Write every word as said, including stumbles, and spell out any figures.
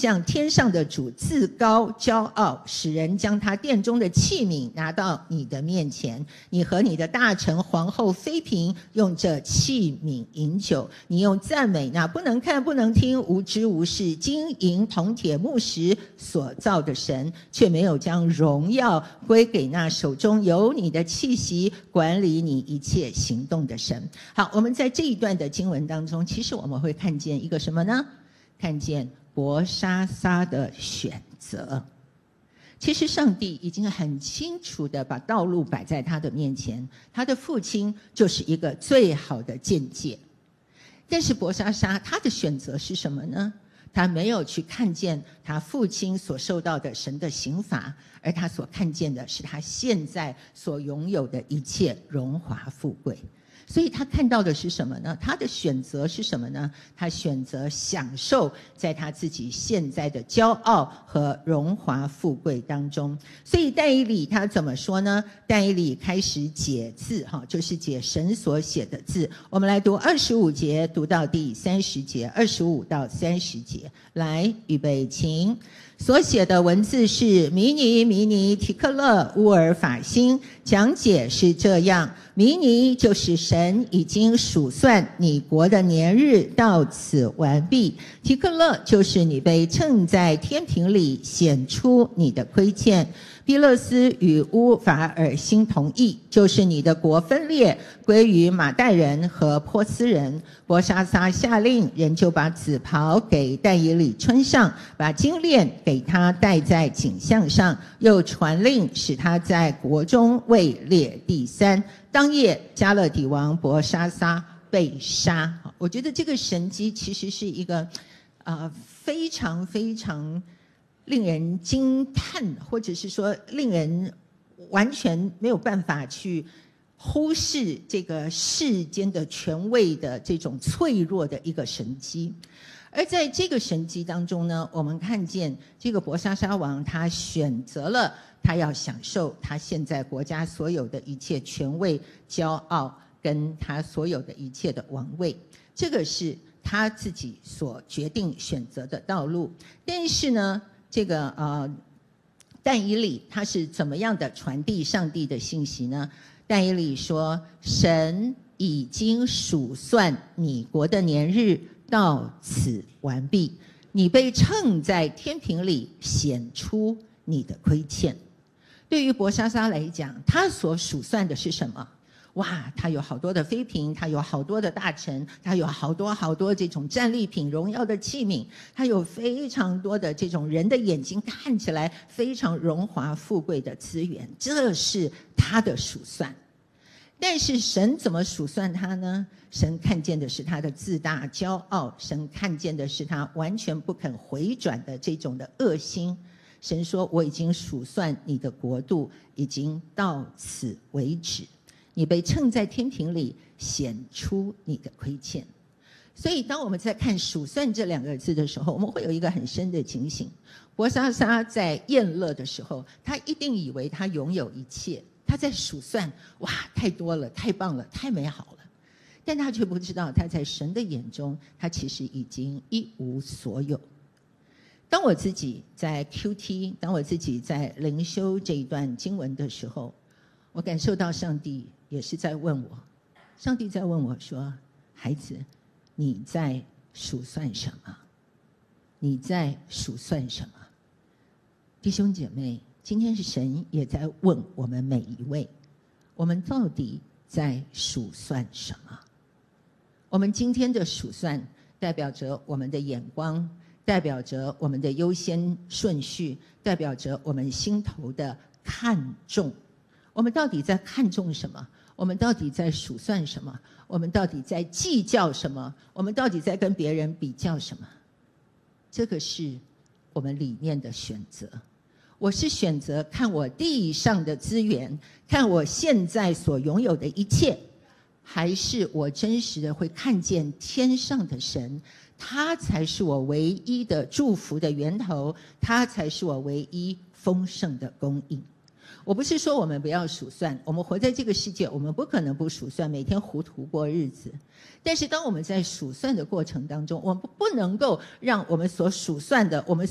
向天上的主自高骄傲，使人将他殿中的器皿拿到你的面前。你和你的大臣、皇后、妃嫔用这器皿饮酒，你用赞美那不能看、不能听、无知无识、金银铜铁木石所造的神，却没有将荣耀归给那手中有你的气息、管理你一切行动的神。好，我们在这一段的经文当中，其实我们会看见一个什么呢？看见伯沙撒的选择。其实上帝已经很清楚地把道路摆在他的面前，他的父亲就是一个最好的见解。但是伯沙撒他的选择是什么呢？他没有去看见他父亲所受到的神的刑罚，而他所看见的是他现在所拥有的一切荣华富贵。所以他看到的是什么呢？他的选择是什么呢？他选择享受在他自己现在的骄傲和荣华富贵当中。所以但以理他怎么说呢？但以理开始解字，就是解神所写的字。我们来读二十五节，读到第三十节，二十五到三十节。来，预备，请。所写的文字是弥尼弥尼提克勒乌尔法辛，讲解是这样：弥尼就是神已经数算你国的年日到此完毕，提克勒就是你被称在天平里显出你的亏欠。毕勒斯与乌法尔辛同意，就是你的国分裂归于马代人和波斯人。伯沙撒下令，人就把紫袍给但以理穿上，把金链给他戴在颈项上，又传令使他在国中位列第三。当夜加勒底王伯沙撒被杀。我觉得这个神迹其实是一个呃非常非常令人惊叹，或者是说令人完全没有办法去忽视这个世间的权位的这种脆弱的一个神迹。而在这个神迹当中呢，我们看见这个伯沙撒王他选择了他要享受他现在国家所有的一切权位、骄傲跟他所有的一切的王位，这个是他自己所决定选择的道路。但是呢，这个呃，但以理他是怎么样的传递上帝的信息呢？但以理说，神已经数算你国的年日到此完毕，你被称在天平里显出你的亏欠。对于伯沙撒来讲，他所数算的是什么？哇，他有好多的妃嫔，他有好多的大臣，他有好多好多这种战利品、荣耀的器皿，他有非常多的这种人的眼睛看起来非常荣华富贵的资源，这是他的数算。但是神怎么数算他呢？神看见的是他的自大骄傲，神看见的是他完全不肯回转的这种的恶心。神说，我已经数算你的国度，已经到此为止，你被称在天平里显出你的亏欠。所以当我们在看数算这两个字的时候，我们会有一个很深的警醒。伯沙撒在宴乐的时候，他一定以为他拥有一切，他在数算，哇，太多了，太棒了，太美好了。但他却不知道，他在神的眼中，他其实已经一无所有。当我自己在 Q T， 当我自己在灵修这一段经文的时候，我感受到上帝也是在问我，上帝在问我说，孩子，你在数算什么？你在数算什么？弟兄姐妹，今天是神也在问我们每一位，我们到底在数算什么？我们今天的数算代表着我们的眼光，代表着我们的优先顺序，代表着我们心头的看重。我们到底在看重什么？我们到底在数算什么？我们到底在计较什么？我们到底在跟别人比较什么？这个是我们里面的选择。我是选择看我地上的资源，看我现在所拥有的一切，还是我真实的会看见天上的神，他才是我唯一的祝福的源头，他才是我唯一丰盛的供应。我不是说我们不要数算，我们活在这个世界，我们不可能不数算，每天糊涂过日子。但是当我们在数算的过程当中，我们不能够让我们所数算的，我们